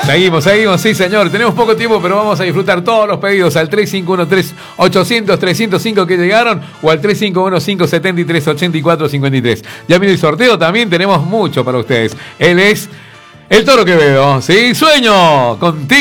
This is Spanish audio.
Seguimos, sí señor. Tenemos poco tiempo, pero vamos a disfrutar todos los pedidos al 351-3800-305 que llegaron o al 351-573-8453. Ya viene el sorteo también, tenemos mucho para ustedes. Él es el Toro Quevedo, ¿sí? Sueño contigo.